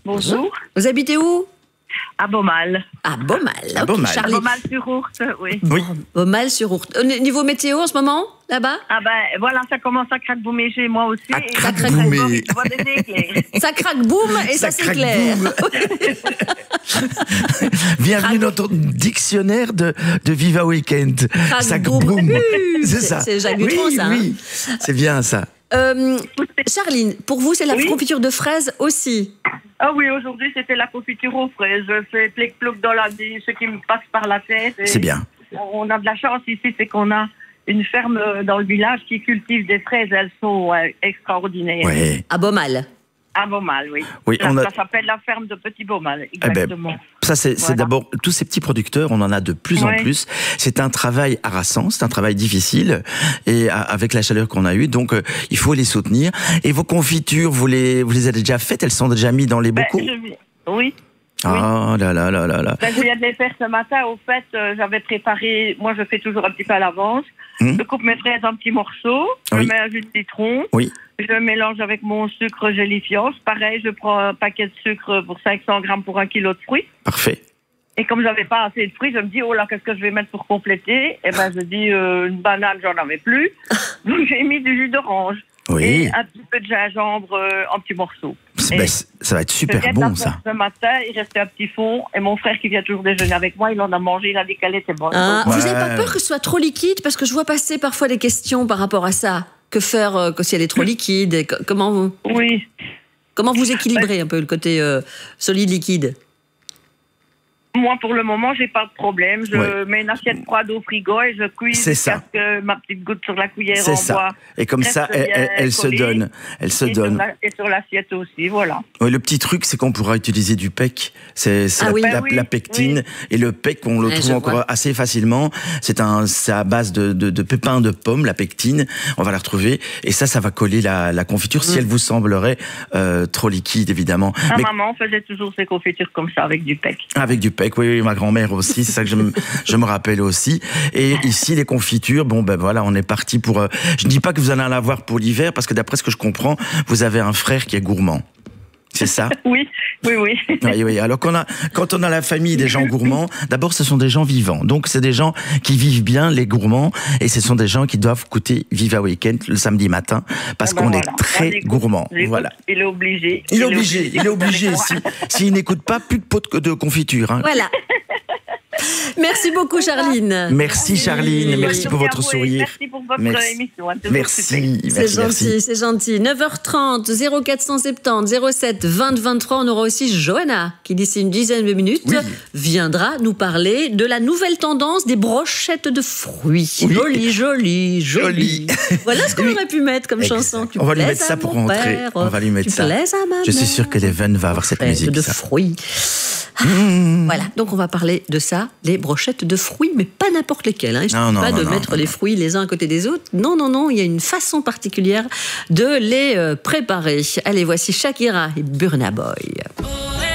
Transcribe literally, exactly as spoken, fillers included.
Bonjour. Vous habitez où? À Beaumal. À Beaumal. À Ok, Beaumal. Charlie. Beaumal-sur-Ourthe, oui. Oui. Beaumal-sur-Ourthe. Au niveau météo en ce moment, là-bas? Ah ben voilà, ça commence à craque-boumer chez moi aussi. À et craque-boumer. je vois des éclairs. Ça craque boum et ça, Ça craque s'éclaire. boum. Bienvenue dans ton dictionnaire de, de Viva Weekend. Craque Ça boum. boum. Euh, C'est c'est- ça. c'est Jacques oui, Dutronc, ça, Oui, c'est bien ça. Euh, Charline, pour vous, c'est la Oui. confiture de fraises aussi? Ah oui, aujourd'hui c'était la confiture aux fraises. Je fais plic-plouc dans la vie, ce qui me passe par la tête. et C'est bien. On a de la chance ici, c'est qu'on a une ferme dans le village qui cultive des fraises. Elles sont euh, extraordinaires. Ouais. À Beaumal. À Beaumal, oui. Oui, ça on a- ça s'appelle la ferme de Petit Beaumal, Eh ben, exactement. Ça, c'est c'est Voilà. d'abord tous ces petits producteurs, on en a de plus en Ouais. plus. C'est un travail harassant, c'est un travail difficile, et a- avec la chaleur qu'on a eue, donc euh, il faut les soutenir. Et vos confitures, vous les, vous les avez déjà faites? Elles sont déjà mises dans les Ben, bocaux? je- Oui. Ah là là là là là. Ben, je viens de les faire ce matin. Au fait, euh, j'avais préparé, moi je fais toujours un petit peu à l'avance. Hum. Je coupe mes fraises en petits morceaux, je Oui. mets un jus de citron, Oui. je mélange avec mon sucre gélifiant. Pareil, je prends un paquet de sucre pour cinq cents grammes pour un kilo de fruits. Parfait. Et comme j'avais pas assez de fruits, je me dis, oh là, qu'est-ce que je vais mettre pour compléter? Et ben, je dis, euh, une banane, j'en avais plus. Donc, j'ai mis du jus d'orange. Oui. Et un petit peu de gingembre euh, en petits morceaux. C'est- Et ben, c'est- ça va être je super viens de la bon, faire ça. Ce matin, il restait un petit fond. Et mon frère qui vient toujours déjeuner avec moi, il en a mangé, il a dit qu'elle était bonne. Ah, Donc, vous n'avez Ouais. pas peur que ce soit trop liquide? Parce que je vois passer parfois des questions par rapport à ça. Que faire euh, que si elle est trop liquide? Et co- comment, vous, oui. comment vous équilibrez un peu le côté euh, solide-liquide? Moi, pour le moment, j'ai pas de problème. Je Ouais. mets une assiette froide au frigo et je cuis C'est jusqu'à ça. ce que ma petite goutte sur la cuillère C'est en ça. bois. Et comme reste ça, elle, bien elle- elle se collée. donne. Elle se Et sur donne. la- et sur l'assiette aussi, voilà. Oui, le petit truc, c'est qu'on pourra utiliser du pec. C'est c'est Ah la, oui. la- Ben oui, la pectine. Et le pec, on le Ouais, trouve je encore vois. assez facilement. C'est un, c'est à base de, de, de pépins de pomme, la pectine. On va la retrouver. Et ça, ça va coller la, la confiture si elle vous semblerait euh, trop liquide, évidemment. Ma Mais maman faisait toujours ses confitures comme ça, avec du pec. avec du pec, oui, oui, ma grand-mère aussi. C'est ça que je me, je me rappelle aussi. Et ici, les confitures, bon, ben voilà, on est parti pour. euh, je ne dis pas que vous allez en avoir pour l'hiver, parce que d'après ce que je comprends, vous avez un frère qui est gourmand. C'est ça? Oui, oui, oui. Oui, oui. Alors qu'on a, quand on a la famille des gens gourmands, d'abord ce sont des gens vivants. Donc c'est des gens qui vivent bien, les gourmands, et ce sont des gens qui doivent goûter Viva Weekend le samedi matin parce Ah ben qu'on voilà. est très Allez, gourmands. j'écoute. Voilà. Il est obligé. Il est obligé, il est obligé. Si, s'il n'écoute pas, plus de pot de, de confiture. Hein. Voilà. Merci beaucoup, Charline. Merci Charline, merci pour votre sourire. Merci pour votre Merci. émission. hein, toujours super. Merci, C'est merci, gentil, merci. c'est gentil. neuf heures trente, zéro quatre cent soixante-dix, zéro sept, vingt, vingt-trois. On aura aussi Johanna qui, d'ici une dizaine de minutes, Oui. viendra nous parler de la nouvelle tendance des brochettes de fruits. Oui. Joli, joli, joli. Joli. Voilà ce qu'on Oui. aurait pu mettre comme Exact. chanson. Tu On va lui plaises mettre ça à pour mon rentrer. père, On va lui mettre tu ça. plaises à ma Je suis mère. sûr que Leven va avoir cette Brochettes musique. de ça. fruits. Mmh. Voilà, donc on va parler de ça, les brochettes de fruits, mais pas n'importe lesquelles. Hein. Il ne Non, suffit non, pas non, de non, mettre non, les non. fruits les uns à côté des autres. Non, non, non, il y a une façon particulière de les euh, préparer. Allez, voici Shakira et Burna Boy.